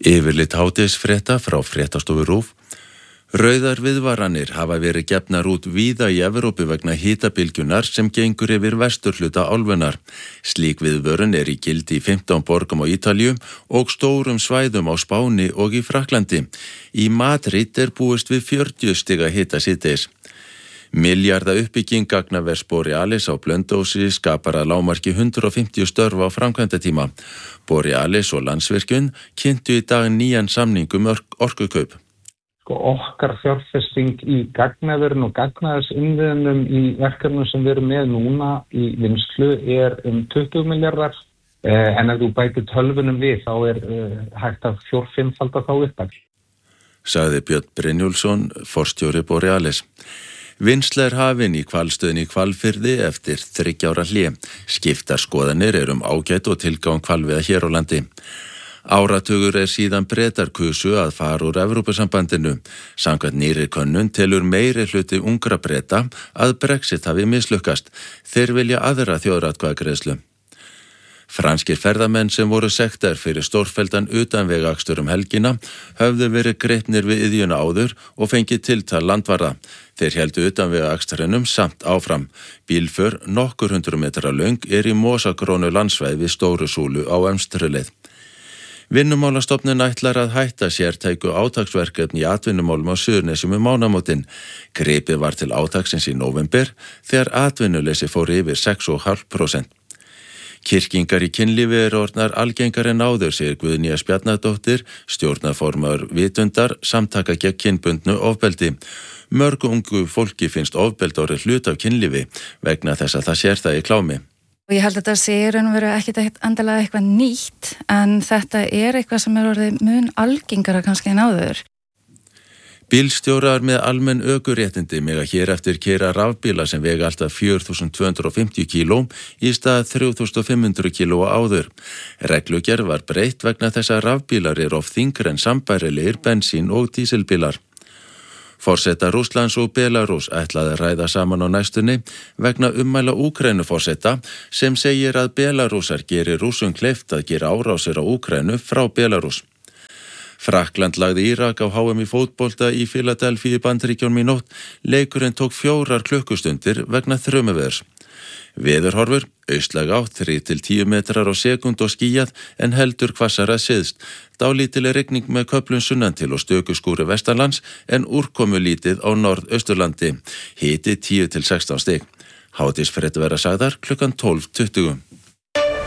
Yfirlit hádegisfrétta frá fréttastofu RÚV. Rauðar viðvaranir hafa verið gefnar út víða í Evrópu vegna hitabylgjunar sem gengur yfir vesturhluta álfunnar. Slík viðvörun í gildi í 15 borgum á Ítalíu og stórum svæðum á Spáni og í Frakklandi. Í Madrid búist við 40 stiga hita síðdegis. Milljarða uppbygging gagnavers Borealis á Blönduósi skapar að lágmarki 150 störf á framkvæmdatíma. Borealis og Landsvirkjun kynntu í dag nýjan samning orkukaup. Okkar fjárfesting í gagnaverin og gagnaðarsinnviðunum í verkefnum sem við erum með núna í vinnslu 20 milljarðar. En ef þú bætir tölvunum við þá hægt að 4-5-falda þá upp. Sagði Björn Brynjólfsson, forstjóri Borealis. Vinnsla hafin í hvalstöðinni í Hvalfirði eftir 3 ára hlé. Skiptar skoðanir ágætt og tilgang hvalveiða hér á landi. Áratugur síðan Bretar kusu að fara úr Evrópusambandinu. Samkvæmt nýrri könnun telur meiri hluti ungra Breta að Brexit hafi mislukkast. Þeir vilja aðra þjóðaratkvæðagreiðslu. Franskir ferðamenn sem voru sektar fyrir stórfelldan utanvegaakstur helgina höfðu verið gripnir við iðjuna áður og fengið tiltal landvarða. Þeir héldu utanvegaakstrinum samt áfram. Bílför nokkur 100 metra löng í mosagrónu landsvæði við Stóru Súlu á Emstruleið. Vinnumálastofnun ætlar að hætta sértæku átaksverkefni í atvinnumálum á Suðurnesjum mánaðamótin. Gripið var til átaksins í nóvember þegar atvinnuleysi fór yfir 6,5%. Kyrkingar í kynlífi orðnar algengar en áður, segir Guðnýja Spjarnadóttir, stjórnarformaður Vitundar, samtaka gegn kynbundnu ofbeldi. Mörgu ungu fólki finnst ofbeldi orðið hluti af kynlífi vegna þess að það sér það í klámi. Ég held að þetta sé ekkert endilega eitthvað nýtt, en þetta eitthvað sem orðið mun algengara kannski en áður. Bílstjórar með almenn ökuréttindi mega hér eftir keyra rafbíla sem vega alltaf 4.250 kíló í stað 3.500 kíló áður. Reglugerð var breytt vegna þess að rafbílar oft þyngri en sambærilegir bensín- og dísilbílar. Forseta Rússlands og Belarús ætlaði að ræða saman á næstunni vegna ummæla Úkraínuforseta sem segir að Belarúsar gerir Rússum kleift að gera árásir á Úkraínu frá Belarús. Frakkland lagði Írak á HM í fótbolta í Philadelphia í Bandaríkjunum í nótt. Leikurinn tók 4 klukkustundir vegna þrumuveðurs. Veðurhorfur, austlæg átt 3-10 metrar á sekúndu og skýjað en heldur hvassara syðst. Dálítil rigning með köflum sunnan til og stöku skúri vestanlands en úrkomulítið á norðausturlandi. Hiti 10-16 stig. Hádegisfréttir verða sagðar klukkan 12:20.